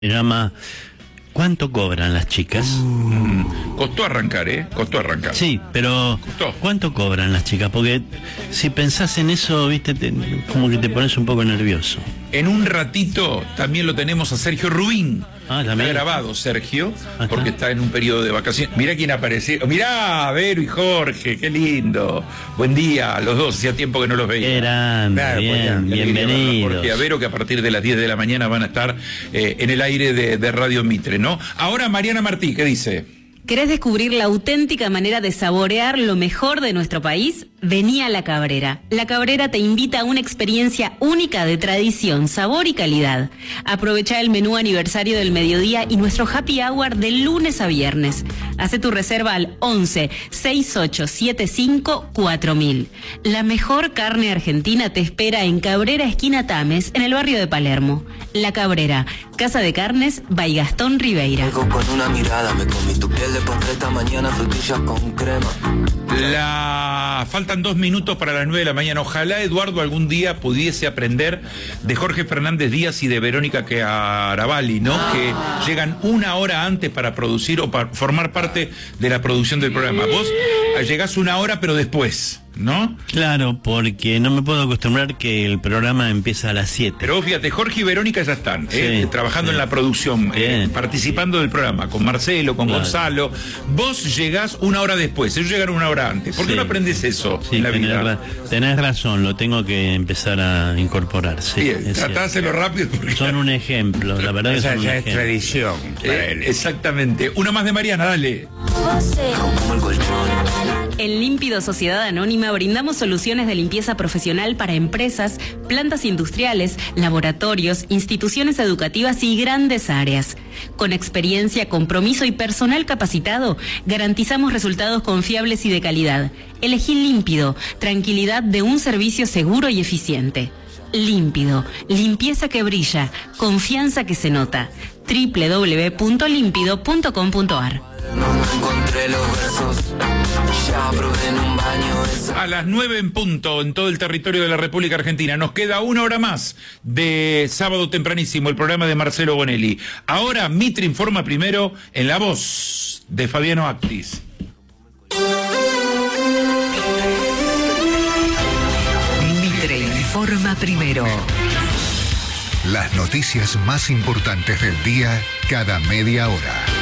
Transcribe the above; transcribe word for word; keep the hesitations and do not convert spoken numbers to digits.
Se llama ¿Cuánto cobran las chicas? Mm, costó arrancar, ¿eh? Costó arrancar. Sí, pero Costó. ¿cuánto cobran las chicas? Porque si pensás en eso, viste, te, como que te pones un poco nervioso. En un ratito también lo tenemos a Sergio Rubín. Ah, también. Está grabado Sergio, Ajá. porque está en un periodo de vacaciones. Mirá quién apareció. Mirá, Vero y Jorge, qué lindo. Buen día, los dos, hacía tiempo que no los veía. Eran, Claro, bien, pues ya, bienvenidos. Jorge y a Vero, que a partir de las diez de la mañana van a estar eh, en el aire de, de Radio Mitre, ¿no? Ahora Mariana Martí, ¿qué dice? ¿Querés descubrir la auténtica manera de saborear lo mejor de nuestro país? Vení a La Cabrera. La Cabrera te invita a una experiencia única de tradición, sabor y calidad. Aprovecha el menú aniversario del mediodía y nuestro happy hour de lunes a viernes. Hace tu reserva al once, sesenta y ocho setenta y cinco, cuatro mil. La mejor carne argentina te espera en Cabrera, esquina Tames, en el barrio de Palermo. La Cabrera, Casa de Carnes, by Gastón Ribeira. Con una mirada me comí tu piel de postre esta mañana, frutillas con crema. La... Faltan dos minutos para las nueve de la mañana. Ojalá Eduardo algún día pudiese aprender de Jorge Fernández Díaz y de Verónica Chiaravalli, ¿no? Que llegan una hora antes para producir o para formar parte de la producción del programa. Vos llegás una hora, pero después, ¿no? Claro, porque no me puedo acostumbrar que el programa empieza a las siete. Pero vos fíjate, Jorge y Verónica ya están Sí, eh, trabajando sí. en la producción, eh, participando del programa, con Marcelo, con Claro. Gonzalo. Vos llegás una hora después, ellos llegaron una hora antes. ¿Por qué Sí. no aprendes eso Sí, en la tenés, vida? ra- tenés razón, lo tengo que empezar a incorporar. Sí, Bien, es tratá de cierto. hacerlo rápido porque... Son un ejemplo, la verdad que Esa son un ya es ejemplo. tradición. Eh, exactamente. Una más de Mariana, dale. Como el colchón. En Límpido Sociedad Anónima brindamos soluciones de limpieza profesional para empresas, plantas industriales, laboratorios, instituciones educativas y grandes áreas. Con experiencia, compromiso y personal capacitado, garantizamos resultados confiables y de calidad. Elegí Límpido, tranquilidad de un servicio seguro y eficiente. Límpido, limpieza que brilla, confianza que se nota. doble u doble u doble u punto límpido punto com punto a r. No me encontré los versos. Ya probé en un baño esa. A las nueve en punto en todo el territorio de la República Argentina. Nos queda una hora más de sábado tempranísimo, el programa de Marcelo Bonelli. Ahora Mitre informa primero en la voz de Fabiano Actis. Mitre informa primero. Las noticias más importantes del día cada media hora.